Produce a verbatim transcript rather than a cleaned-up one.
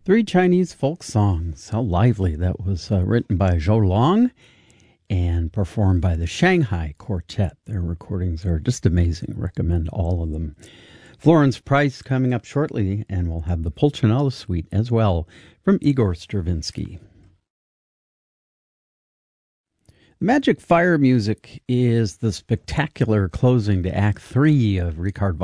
Three Chinese folk songs. How lively. That was uh, written by Zhou Long and performed by the Shanghai Quartet. Their recordings are just amazing. Recommend all of them. Florence Price coming up shortly, and we'll have the Pulcinella Suite as well from Igor Stravinsky. Magic Fire music is the spectacular closing to Act Three of Richard